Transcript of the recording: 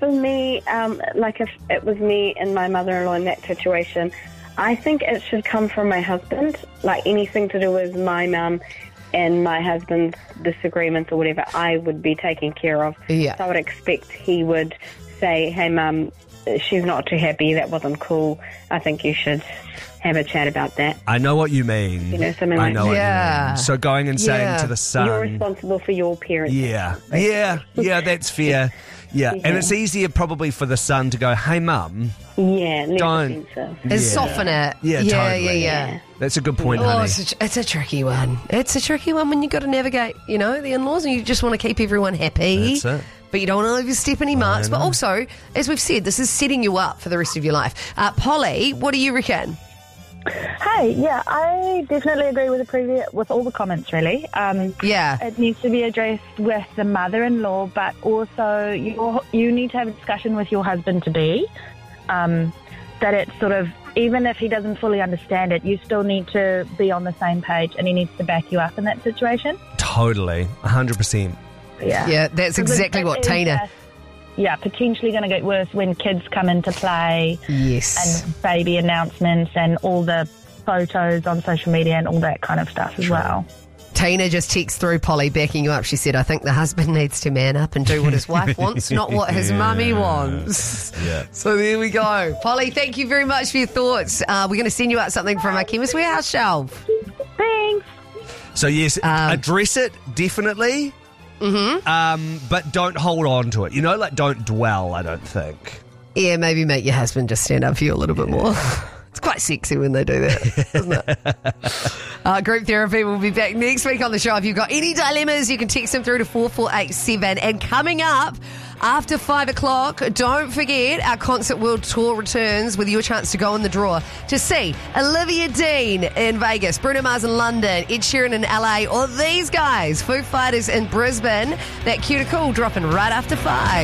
for me, like if it was me and my mother-in-law in that situation, I think it should come from my husband. Like anything to do with my mum and my husband's disagreements or whatever, I would be taking care of. Yeah. So I would expect he would say, hey, Mum, she's not too happy. That wasn't cool. I think you should have a chat about that. I know what you mean. You know, something I like know what Yeah. you mean. So going and saying to the son... You're responsible for your parents. Yeah, that's fair. Yeah, and it's easier probably for the son to go, hey, Mum. Yeah, less Don't. offensive. And soften it. Yeah, totally. Yeah. That's a good point, Oh, honey. it's a tricky one. It's a tricky one when you've got to navigate, the in-laws, and you just want to keep everyone happy. That's it. But you don't want to overstep any marks. But also, as we've said, this is setting you up for the rest of your life. Polly, what do you reckon? Hey, yeah, I definitely agree with all the comments, really. Yeah. It needs to be addressed with the mother-in-law, but also you need to have a discussion with your husband-to-be, that it's sort of, even if he doesn't fully understand it, you still need to be on the same page, and he needs to back you up in that situation. Totally, 100%. Yeah, that's exactly what Tina... Potentially going to get worse when kids come into play. Yes. And baby announcements and all the photos on social media and all that kind of stuff as well. Tina just texts through Polly backing you up. She said, I think the husband needs to man up and do what his wife wants, not what his mummy wants. Yeah. So there we go. Polly, thank you very much for your thoughts. We're going to send you out something from our Chemist Warehouse shelf. Thanks. So yes, address it, definitely. But don't hold on to it. Don't dwell, I don't think. Yeah, maybe make your husband just stand up for you a little bit more. It's quite sexy when they do that, isn't it? Group Therapy will be back next week on the show. If you've got any dilemmas, you can text them through to 4487. And coming up after 5 o'clock, don't forget our Concert World Tour returns with your chance to go in the draw to see Olivia Dean in Vegas, Bruno Mars in London, Ed Sheeran in LA, or these guys, Foo Fighters in Brisbane. That Cue to Cool dropping right after 5.